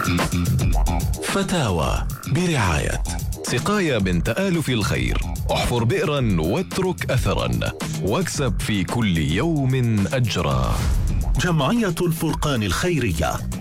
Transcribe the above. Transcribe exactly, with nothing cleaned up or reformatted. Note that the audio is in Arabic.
فتاوى برعاية سقايا من تآلف الخير. احفر بئرا واترك أثرا واكسب في كل يوم أجرا. جمعية الفرقان الخيرية.